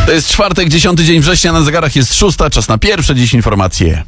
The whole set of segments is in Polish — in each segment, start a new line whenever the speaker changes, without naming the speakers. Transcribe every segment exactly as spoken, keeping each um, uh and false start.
To jest czwartek, dziesiąty dzień września, na zegarach jest szósta, czas na pierwsze dziś informacje.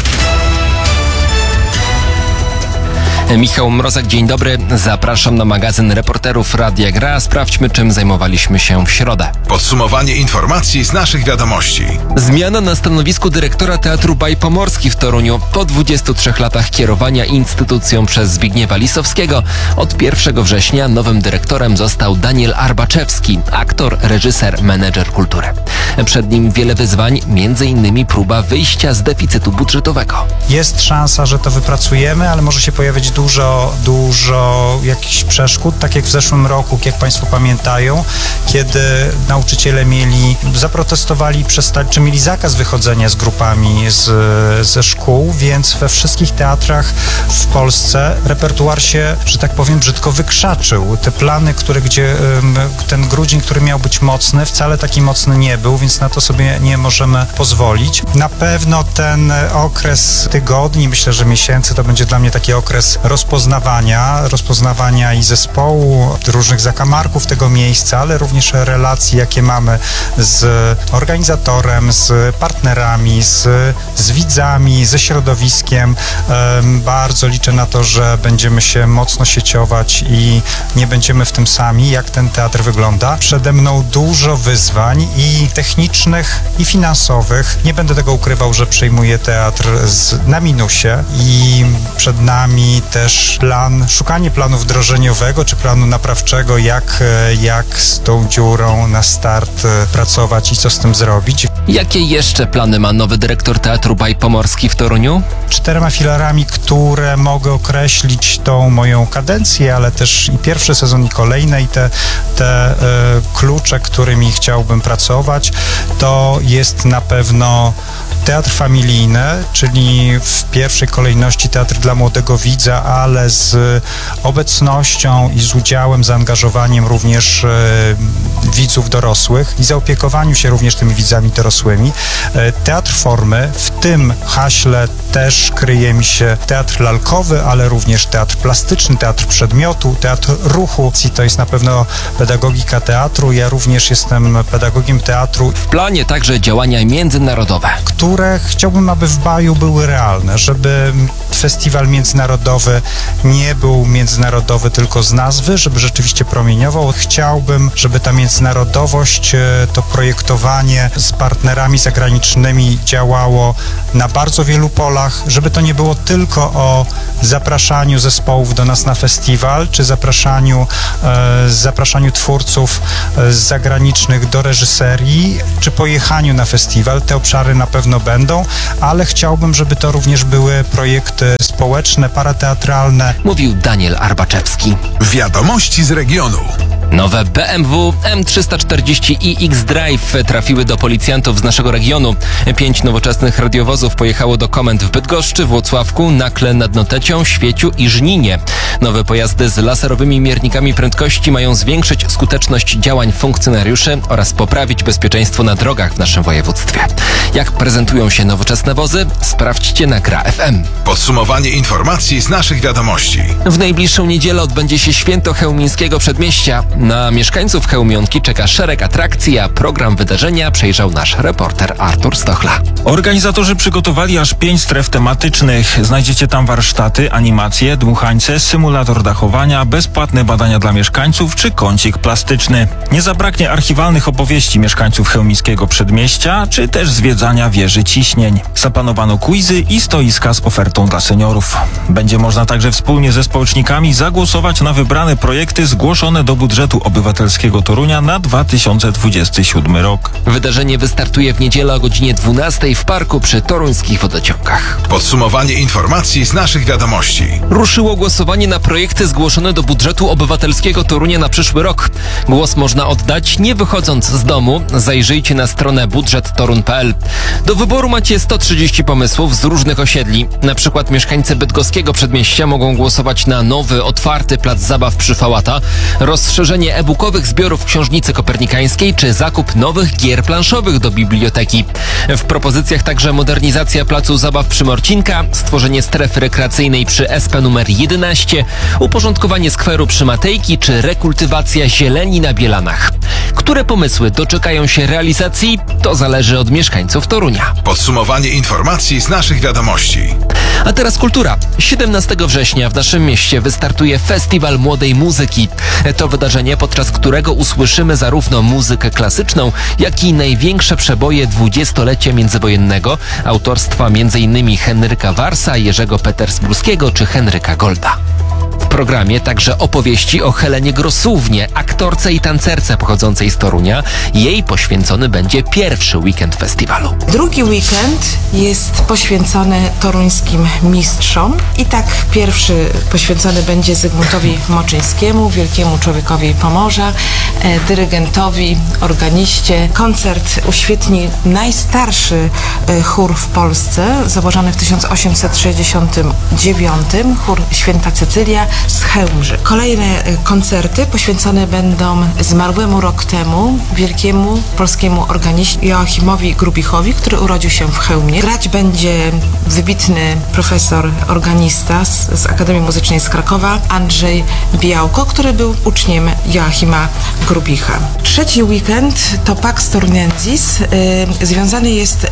Michał Mrozek, dzień dobry. Zapraszam na magazyn reporterów Radia Gra. Sprawdźmy, czym zajmowaliśmy się w środę.
Podsumowanie informacji z naszych wiadomości.
Zmiana na stanowisku dyrektora Teatru Baj Pomorski w Toruniu. Po dwudziestu trzech latach kierowania instytucją przez Zbigniewa Lisowskiego od pierwszego września nowym dyrektorem został Daniel Arbaczewski, aktor, reżyser, menedżer kultury. Przed nim wiele wyzwań, między innymi próba wyjścia z deficytu budżetowego.
Jest szansa, że to wypracujemy, ale może się pojawić dużo, dużo jakichś przeszkód, tak jak w zeszłym roku, jak Państwo pamiętają, kiedy nauczyciele mieli, zaprotestowali, przestali, czy mieli zakaz wychodzenia z grupami z, ze szkół, więc we wszystkich teatrach w Polsce repertuar się, że tak powiem, brzydko wykrzaczył. Te plany, które gdzie, ten grudzień, który miał być mocny, wcale taki mocny nie był, więc na to sobie nie możemy pozwolić. Na pewno ten okres tygodni, myślę, że miesięcy, to będzie dla mnie taki okres rozpoznawania, rozpoznawania i zespołu, różnych zakamarków tego miejsca, ale również relacji, jakie mamy z organizatorem, z partnerami, z, z widzami, ze środowiskiem. Bardzo liczę na to, że będziemy się mocno sieciować i nie będziemy w tym sami, jak ten teatr wygląda. Przede mną dużo wyzwań i technicznych, i finansowych. Nie będę tego ukrywał, że przejmuję teatr z, na minusie i przed nami też plan, szukanie planu wdrożeniowego czy planu naprawczego, jak, jak z tą dziurą na start pracować i co z tym zrobić.
Jakie jeszcze plany ma nowy dyrektor Teatru Baj Pomorski w Toruniu?
Czterema filarami, które mogę określić tą moją kadencję, ale też i pierwszy sezon, i kolejne, i te, te y, klucze, którymi chciałbym pracować, to jest na pewno teatr familijny, czyli w pierwszej kolejności teatr dla młodego widza, ale z obecnością i z udziałem, zaangażowaniem również e, widzów dorosłych i zaopiekowaniu się również tymi widzami dorosłymi. E, teatr formy, w tym haśle też kryje mi się teatr lalkowy, ale również teatr plastyczny, teatr przedmiotu, teatr ruchu. I to jest na pewno pedagogika teatru. Ja również jestem pedagogiem teatru.
W planie także działania międzynarodowe,
które chciałbym, aby w Baju były realne, żeby festiwal międzynarodowy nie był międzynarodowy tylko z nazwy, żeby rzeczywiście promieniował. Chciałbym, żeby ta międzynarodowość, to projektowanie z partnerami zagranicznymi działało na bardzo wielu polach, żeby to nie było tylko o zapraszaniu zespołów do nas na festiwal, czy zapraszaniu, e, zapraszaniu twórców e, zagranicznych do reżyserii, czy pojechaniu na festiwal. Te obszary na pewno będą, ale chciałbym, żeby to również były projekty społeczne, parateatralne.
Mówił Daniel Arbaczewski.
Wiadomości z regionu.
Nowe B M W M trzysta czterdzieści i X-Drive trafiły do policjantów z naszego regionu. Pięć nowoczesnych radiowozów pojechało do komend w Bydgoszczy, Włocławku, Nakle nad Notecią, Świeciu i Żninie. Nowe pojazdy z laserowymi miernikami prędkości mają zwiększyć skuteczność działań funkcjonariuszy oraz poprawić bezpieczeństwo na drogach w naszym województwie. Jak prezentują się nowoczesne wozy? Sprawdźcie na Gra F M.
Podsumowanie informacji z naszych wiadomości.
W najbliższą niedzielę odbędzie się Święto Chełmińskiego Przedmieścia. Na mieszkańców Chełmionki czeka szereg atrakcji, a program wydarzenia przejrzał nasz reporter Artur Stochla.
Organizatorzy przygotowali aż pięć stref tematycznych. Znajdziecie tam warsztaty, animacje, dmuchańce, symulator dachowania, bezpłatne badania dla mieszkańców czy kącik plastyczny. Nie zabraknie archiwalnych opowieści mieszkańców Chełmińskiego Przedmieścia, czy też zwiedzania wieży ciśnień. Zaplanowano quizy i stoiska z ofertą dla seniorów. Będzie można także wspólnie ze społecznikami zagłosować na wybrane projekty zgłoszone do budżetu obywatelskiego Torunia na dwa tysiące dwudziesty siódmy rok.
Wydarzenie wystartuje w niedzielę o godzinie dwunastej w parku przy toruńskich wodociągach.
Podsumowanie informacji z naszych wiadomości.
Ruszyło głosowanie na projekty zgłoszone do budżetu obywatelskiego Torunia na przyszły rok. Głos można oddać nie wychodząc z domu. Zajrzyjcie na stronę budżet torun kropka p l. Do wyboru macie sto trzydzieści pomysłów z różnych osiedli. Na przykład mieszkańcy bydgoskiego Przedmieścia mogą głosować na nowy, otwarty plac zabaw przy Fałata, rozszerzenie rozszerzenie e-bookowych zbiorów Książnicy Kopernikańskiej czy zakup nowych gier planszowych do biblioteki. W propozycjach także modernizacja placu zabaw Przymorcinka, stworzenie strefy rekreacyjnej przy S P numer jedenaście, uporządkowanie skweru przy Matejki czy rekultywacja zieleni na Bielanach. Które pomysły doczekają się realizacji, to zależy od mieszkańców Torunia.
Podsumowanie informacji z naszych wiadomości.
A teraz kultura. siedemnastego września w naszym mieście wystartuje Festiwal Młodej Muzyki. To wydarzenie, podczas którego usłyszymy zarówno muzykę klasyczną, jak i największe przeboje dwudziestolecia międzywojennego, autorstwa między innymi Henryka Warsa, Jerzego Petersburskiego czy Henryka Golda. W programie także opowieści o Helenie Grosównie, aktorce i tancerce pochodzącej z Torunia. Jej poświęcony będzie pierwszy weekend festiwalu.
Drugi weekend jest poświęcony toruńskim mistrzom i tak pierwszy poświęcony będzie Zygmuntowi Moczyńskiemu, wielkiemu człowiekowi Pomorza, e, dyrygentowi, organiście. Koncert uświetni najstarszy e, chór w Polsce, założony w tysiąc osiemset sześćdziesiątym dziewiątym, chór Święta Cecylia z Chełmży. Kolejne e, koncerty poświęcone będą zmarłemu rok temu wielkiemu polskiemu organiście Joachimowi Grubichowi, który urodził się w Chełmie. Grać będzie wybitny profesor organista z, z Akademii Muzycznej z Krakowa, Andrzej Białko, który był uczniem Joachima Grubicha. Trzeci weekend to Pax Tornensis. Y, związany jest y,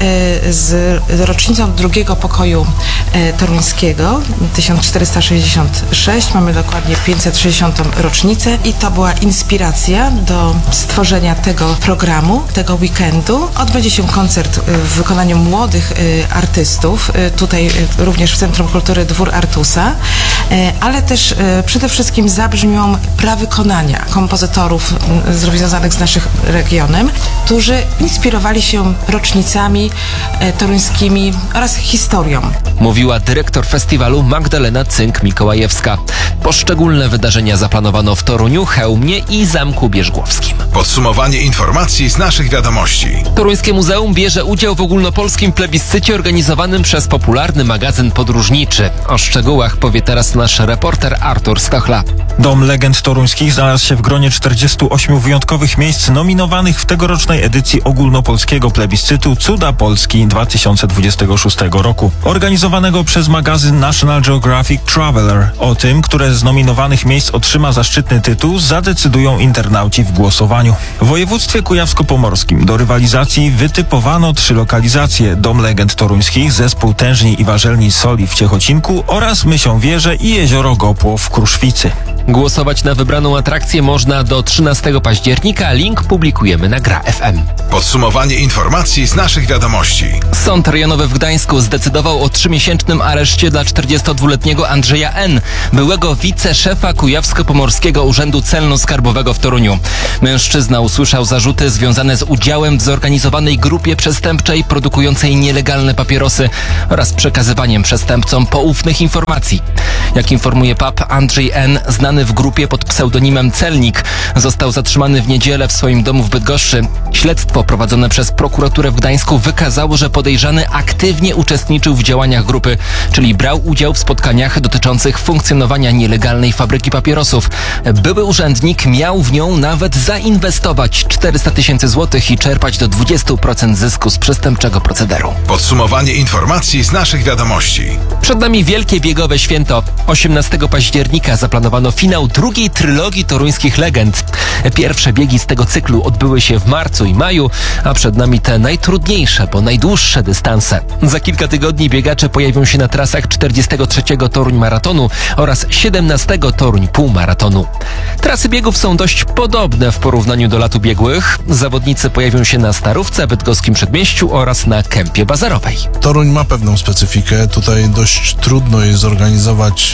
z rocznicą drugiego pokoju y, toruńskiego, tysiąc czterysta sześćdziesiąt sześć. Mamy dokładnie pięćset sześćdziesiątą rocznicę i to była inspiracja do stworzenia tego programu, tego weekendu. Odbędzie się koncert w wykonaniu młodych y, artystów, y, tutaj y, również w Centrum Kultury Dwór Artusa, y, ale też y, przede wszystkim zabrzmią prawykonania kompozytorów y, związanych z naszym regionem, którzy inspirowali się rocznicami y, toruńskimi oraz historią.
Mówiła dyrektor festiwalu Magdalena Cynk-Mikołajewska. Poszczególne wydarzenia zaplanowano w Toruniu, Chełmie i Zamku Bierzgłowskim.
Podsumowanie informacji z naszych wiadomości.
Toruńskie Muzeum bierze udział w ogólnopolskim plebiscycie organizowanym przez popularny magazyn podróżniczy. O szczegółach powie teraz nasz reporter Artur Stochla.
Dom Legend Toruńskich znalazł się w gronie czterdziestu ośmiu wyjątkowych miejsc nominowanych w tegorocznej edycji ogólnopolskiego plebiscytu Cuda Polski dwa tysiące dwudziestego szóstego roku, organizowanego przez magazyn National Geographic Traveler. O tym, które z nominowanych miejsc otrzyma zaszczytny tytuł, zadecydują internauci w głosowaniu. W województwie kujawsko-pomorskim do rywalizacji wytypowano trzy lokalizacje: Dom Legend Toruńskich, Zespół Tężni i Warzelni Soli w Ciechocinku oraz Mysią Wieżę i Jezioro Gopło w Kruszwicy.
Głosować na wybraną atrakcję można do trzynastego października. Link publikujemy na Gra F M.
Podsumowanie informacji z naszych wiadomości.
Sąd rejonowy w Gdańsku zdecydował o trzymiesięcznym areszcie dla czterdziestodwuletniego Andrzeja N., byłego wiceszefa Kujawsko-Pomorskiego Urzędu Celno-Skarbowego w Toruniu. Mężczyzna usłyszał zarzuty związane z udziałem w zorganizowanej grupie przestępczej produkującej nielegalne papierosy oraz przekazywaniem przestępcom poufnych informacji. Jak informuje P A P, Andrzej N., znany w grupie pod pseudonimem Celnik, został zatrzymany w niedzielę w swoim domu w Bydgoszczy. Śledztwo prowadzone przez prokuraturę w Gdańsku wykazało, że podejrzany aktywnie uczestniczył w działaniach grupy, czyli brał udział w spotkaniach dotyczących funkcjonowania nielegalnej fabryki papierosów. Były urzędnik miał w nią nawet zainwestować czterysta tysięcy złotych i czerpać do dwudziestu procent zysku z przestępczego procederu.
Podsumowanie informacji z naszych wiadomości.
Przed nami wielkie biegowe święto. osiemnastego października zaplanowano finał drugiej trylogii toruńskich legend. Pierwsze biegi z tego cyklu odbyły się w marcu i maju, a przed nami te najtrudniejsze, bo najdłuższe dystanse. Za kilka tygodni biegacze pojawią się na trasach czterdziestego trzeciego Toruń Maratonu oraz siedemnastego Toruń Półmaratonu. Trasy biegów są dość podobne w porównaniu do lat ubiegłych. Zawodnicy pojawią się na Starówce, Bydgoskim Przedmieściu oraz na Kępie Bazarowej.
Toruń ma pewną specyfikę. Tutaj dość trudno jest zorganizować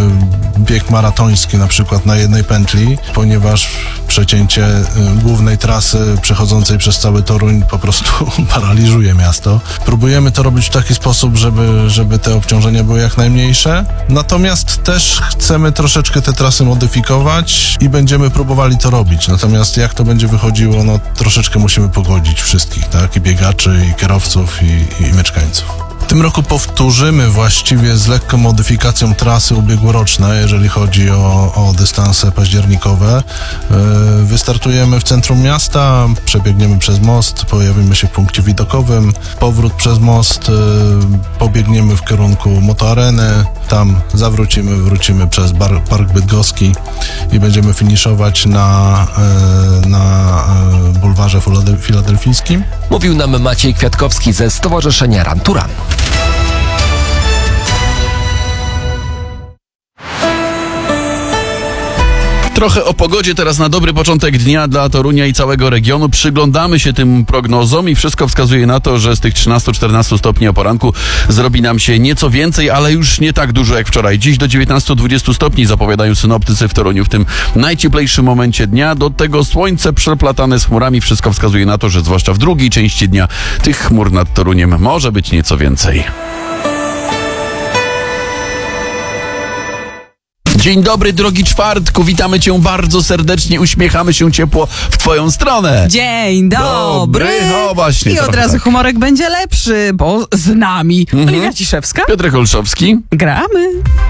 e, bieg maratoński na przykład na jednej pętli, ponieważ przecięcie e, głównej trasy przechodzącej przez cały Toruń po prostu paraliżuje miasto. Próbujemy to robić w taki sposób, żeby, żeby te obciążenia były jak najmniejsze. Natomiast też chcemy troszeczkę te trasy modyfikować i będziemy próbowali to robić. Natomiast jak to będzie wychodziło, no troszeczkę musimy pogodzić wszystkich, tak? I biegaczy, i kierowców, i, i mieszkańców. tym roku powtórzymy właściwie z lekką modyfikacją trasy ubiegłoroczne, jeżeli chodzi o, o dystanse październikowe. Yy, Wystartujemy w centrum miasta, przebiegniemy przez most, pojawimy się w punkcie widokowym, powrót przez most, yy, pobiegniemy w kierunku Motoareny, tam zawrócimy, wrócimy przez bar, Park Bydgoski i będziemy finiszować na, yy, na yy, bulwarze Filadel- filadelfijskim.
Mówił nam Maciej Kwiatkowski ze Stowarzyszenia Run to Run.
Trochę o pogodzie teraz na dobry początek dnia dla Torunia i całego regionu. Przyglądamy się tym prognozom i wszystko wskazuje na to, że z tych trzynastu czternastu stopni o poranku zrobi nam się nieco więcej, ale już nie tak dużo jak wczoraj. Dziś do dziewiętnastu dwudziestu stopni zapowiadają synoptycy w Toruniu w tym najcieplejszym momencie dnia. Do tego słońce przeplatane z chmurami. Wszystko wskazuje na to, że zwłaszcza w drugiej części dnia tych chmur nad Toruniem może być nieco więcej. Dzień dobry, drogi czwartku, witamy cię bardzo serdecznie, uśmiechamy się ciepło w twoją stronę.
Dzień dobry!
No właśnie.
I od
trochę
razu
tak.
humorek będzie lepszy, bo z nami
Mhm.
Oliwia Ciszewska.
Piotrek Olszowski.
Gramy.